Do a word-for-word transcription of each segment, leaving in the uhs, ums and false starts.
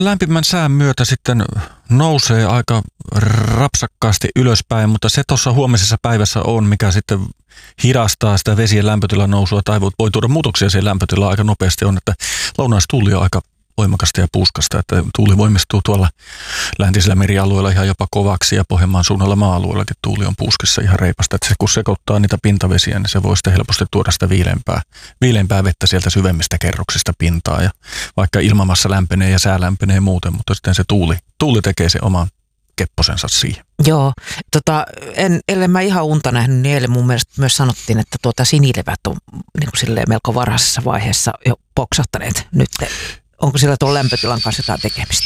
lämpimän sään myötä sitten nousee aika rapsakkaasti ylöspäin, mutta se tuossa huomisessa päivässä on, mikä sitten hidastaa sitä vesien lämpötilan nousua tai voi tuoda muutoksia siihen lämpötilaan aika nopeasti, on, että lounaistuuli on aika voimakasta ja puuskasta, että tuuli voimistuu tuolla läntisellä merialueella ihan jopa kovaksi ja Pohjanmaan suunnalla maa-alueellakin tuuli on puuskissa ihan reipasta, että se kun sekoittaa niitä pintavesiä, niin se voi sitten helposti tuoda sitä viileämpää, viileämpää vettä sieltä syvemmistä kerroksista pintaa ja vaikka ilmamassa lämpenee ja sää lämpenee muuten, mutta sitten se tuuli, tuuli tekee se oman kepposensa siihen. Joo, tota, en, ellen mä ihan unta nähnyt, niin eilen mun mielestä myös sanottiin, että tuota sinilevät on niin kuin silleen melko varhaisessa vaiheessa jo poksahtaneet nyt. Onko sillä tuon lämpötilan kanssa jotain tekemistä?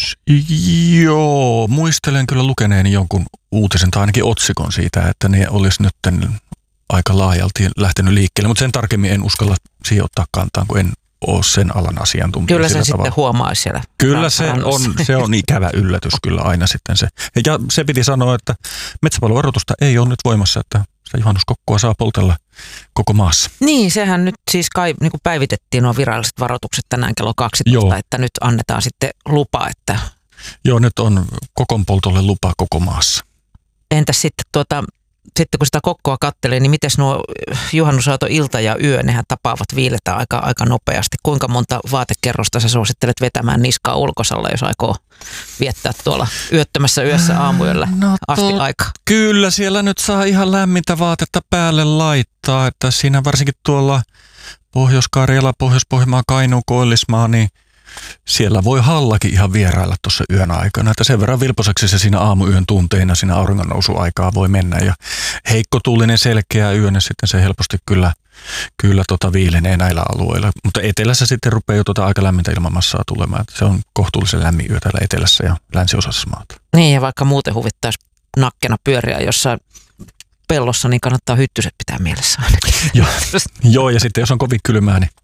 Joo, muistelen kyllä lukeneeni jonkun uutisen tai ainakin otsikon siitä, että ne olisi nyt aika laajalti lähtenyt liikkeelle, mutta sen tarkemmin en uskalla siihen ottaa kantaan, kun en ole sen alan asiantuntija. Kyllä se tavalla. Sitten huomaa siellä. Kyllä se on, se on ikävä yllätys kyllä aina sitten se. Ja se piti sanoa, että metsäpalovaroitusta ei ole nyt voimassa, että sitä juhannuskokkoa saa poltella koko maassa. Niin, sehän nyt siis kai niin kuin päivitettiin nuo viralliset varoitukset tänään kello kaksitoista, Joo. että nyt annetaan sitten lupa, että... Joo, nyt on kokonpoltolle lupa koko maassa. Entäs sitten tuota... Sitten kun sitä kokkoa kattelee, niin miten nuo juhannusaato ilta ja yö, nehän tapaavat viiletä aika, aika nopeasti. Kuinka monta vaatekerrosta sä suosittelet vetämään niskaa ulkosalla, jos aikoo viettää tuolla yöttömässä yössä aamuyöllä no, asti to, aikaa? Kyllä, siellä nyt saa ihan lämmintä vaatetta päälle laittaa, että siinä varsinkin tuolla Pohjois-Karjala, Pohjois-Pohjanmaa, Kainuu, Koillismaa, niin siellä voi hallakin ihan vierailla tuossa yön aikana, että sen verran vilposeksi se siinä aamuyön tunteina siinä auringonnousuaikaa voi mennä ja heikkotuulinen selkeä yö, niin sitten se helposti kyllä, kyllä tota viilenee näillä alueilla, mutta etelässä sitten rupeaa jo tota aika lämmintä ilmamassaa tulemaan, että se on kohtuullisen lämmin yö täällä etelässä ja länsiosassa maata. Niin ja vaikka muuten huvittaisi nakkena pyöriä jossain pellossa, niin kannattaa hyttyset pitää mielessä ainakin. Joo, joo, ja sitten jos on kovin kylmää, niin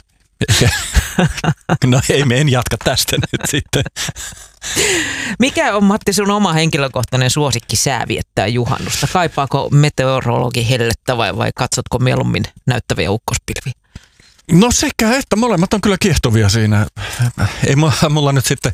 no ei, me en jatka tästä nyt sitten. Mikä on, Matti, sun oma henkilökohtainen suosikki sää viettää juhannusta? Kaipaako meteorologi hellettä vai, vai katsotko mieluummin näyttäviä ukkospilviä? No sekä, että molemmat on kyllä kiehtovia siinä. Ei mulla nyt sitten,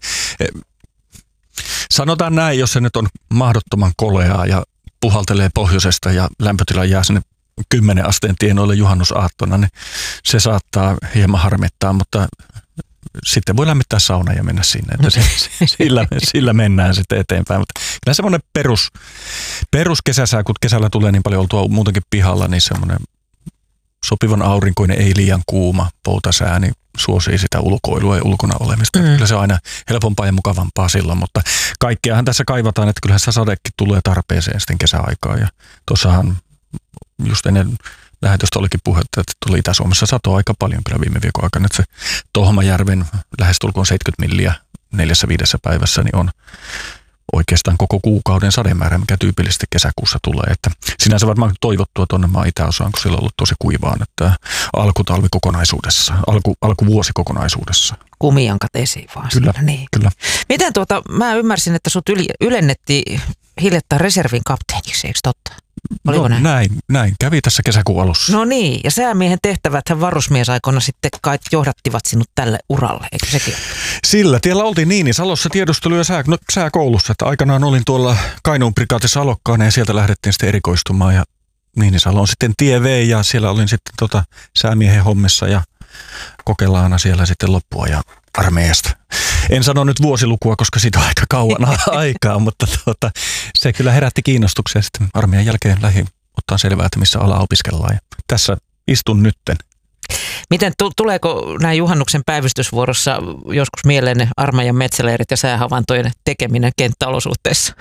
sanotaan näin, jos se nyt on mahdottoman koleaa ja puhaltelee pohjoisesta ja lämpötila jää sinne kymmenen asteen tienoille juhannusaattona, niin se saattaa hieman harmittaa, mutta sitten voi lämmittää sauna ja mennä sinne, että se, sillä, sillä mennään sitten eteenpäin. Mutta kyllä semmoinen perus, peruskesäsää, kun kesällä tulee niin paljon oltua muutenkin pihalla, niin semmoinen sopivan aurinkoinen, ei liian kuuma poutasää, niin suosii sitä ulkoilua ja ulkona olemista. Mm. Kyllä se on aina helpompaa ja mukavampaa silloin, mutta kaikkeahan tässä kaivataan, että kyllähän se sadekin tulee tarpeeseen sitten kesäaikaa ja tuossahan just ennen lähetystä olikin puhetta, että tuli Itä-Suomessa satoa aika paljon kyllä viime viikon aikana. Että se Tohmajärven lähestulkoon seitsemänkymmentä milliä neljässä viidessä päivässä niin on oikeastaan koko kuukauden sademäärä, mikä tyypillisesti kesäkuussa tulee. Että sinänsä varmaan toivottua tuonne maan itäosaan, kun siellä on ollut tosi kuivaan, että alkutalvi kokonaisuudessa, alku, alkuvuosi kokonaisuudessa. Kumijankat esiin vaan. Kyllä, niin. kyllä. Miten tuota, mä ymmärsin, että sut yli, ylennettiin hiljattain reservin kapteeniksi, eikö totta? Oliko no, näin? näin? Näin, kävi tässä kesäkuun alussa. No niin, ja säämiehen tehtäväthän varusmiesaikoina sitten kai johdattivat sinut tälle uralle, eikö sekin? Sillä tiellä oltiin Niinisalossa tiedustelu- ja sää, no, sääkoulussa, että aikanaan olin tuolla Kainuun prikaatissa alokkaana ja sieltä lähdettiin sitten erikoistumaan ja Niinisalo on sitten tie vei ja siellä olin sitten tota säämiehen hommissa ja kokelaana siellä sitten loppua ja armeijasta. En sano nyt vuosilukua, koska siitä on aika kauan aikaa, mutta tuota, se kyllä herätti kiinnostuksia. Sitten armeijan jälkeen lähdin ottaa selvää, että missä ala opiskellaan. Ja tässä istun nytten. Miten t- tuleeko näin juhannuksen päivystysvuorossa joskus mieleen ne armeijan metsäleirit ja säähavaintojen tekeminen kenttäolosuhteissa?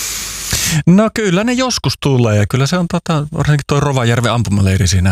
No kyllä ne joskus tulee. Kyllä se on tota, varsinkin tuo Rovajärven ampumaleiri siinä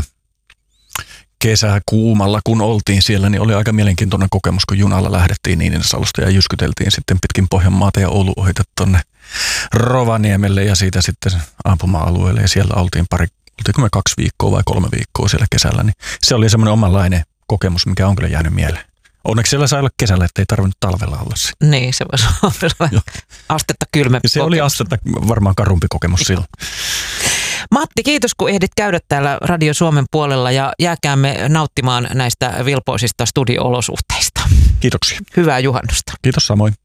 kesäkuumalla, kun oltiin siellä, niin oli aika mielenkiintoinen kokemus, kun junalla lähdettiin Niinisalosta ja jyskyteltiin sitten pitkin Pohjanmaata ja Oulu ohite tuonne Rovaniemelle ja siitä sitten ampuma-alueelle ja siellä oltiin pari, oltiinko me kaksi viikkoa vai kolme viikkoa siellä kesällä, niin se oli semmoinen omanlainen kokemus, mikä on kyllä jäänyt mieleen. Onneksi siellä sai olla kesällä, ettei tarvinnut talvella olla se. Niin, se voisi olla astetta kylmempi. Se oli astetta varmaan karumpi kokemus silloin. Matti, kiitos kun ehdit käydä täällä Radio Suomen puolella ja jääkäämme nauttimaan näistä vilpoisista studio-olosuhteista. Kiitoksia. Hyvää juhannusta. Kiitos samoin.